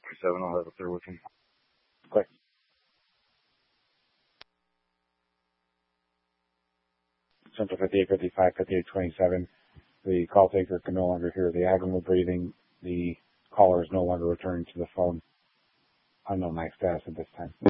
5827. I'll have it there with him. Click. Central 5855, 5827. The call taker can no longer hear the abdominal breathing. The caller is no longer returning to the phone. Unknown MAC status at this time.